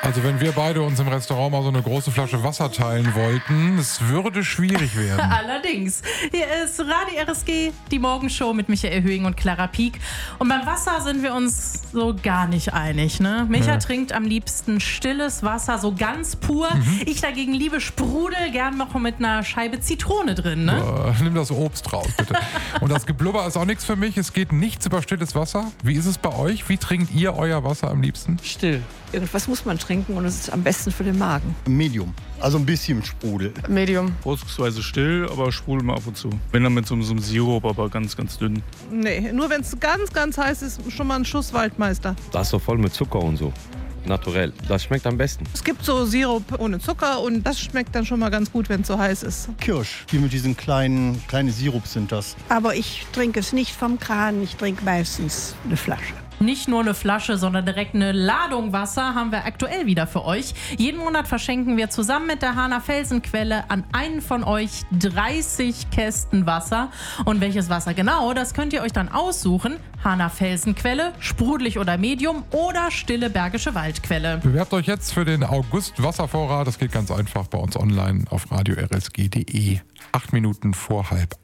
Also wenn wir beide uns im Restaurant mal so eine große Flasche Wasser teilen wollten, es würde schwierig werden. Allerdings. Hier ist Radio RSG, die Morgenshow mit Michael Höhing und Clara Pieck. Und beim Wasser sind wir uns so gar nicht einig, ne? Micha trinkt am liebsten stilles Wasser, so ganz pur. Ich dagegen liebe Sprudel, gern noch mit einer Scheibe Zitrone drin, ne? Nimm das Obst raus, bitte. Und das Geblubber ist auch nichts für mich. Es geht nichts über stilles Wasser. Wie ist es bei euch? Wie trinkt ihr euer Wasser am liebsten? Still. Irgendwas muss man trinken und es ist am besten für den Magen. Medium, also ein bisschen Sprudel. Medium. Vorzugsweise still, aber sprudel mal ab und zu. Wenn dann mit so einem Sirup, aber ganz, ganz dünn. Nee, nur wenn es ganz, ganz heiß ist, schon mal ein Schuss Waldmeister. Das ist doch voll mit Zucker und so. Naturell. Das schmeckt am besten. Es gibt so Sirup ohne Zucker und das schmeckt dann schon mal ganz gut, wenn es so heiß ist. Kirsch, die mit diesen kleinen Sirups sind das. Aber ich trinke es nicht vom Kran, ich trinke meistens eine Flasche. Nicht nur eine Flasche, sondern direkt eine Ladung Wasser haben wir aktuell wieder für euch. Jeden Monat verschenken wir zusammen mit der Hahner Felsenquelle an einen von euch 30 Kästen Wasser. Und welches Wasser genau, das könnt ihr euch dann aussuchen. Hahner Felsenquelle, sprudelig oder medium oder stille Bergische Waldquelle. Bewerbt euch jetzt für den August-Wasservorrat. Das geht ganz einfach bei uns online auf radio-rsg.de. 8 Minuten vor 7:30.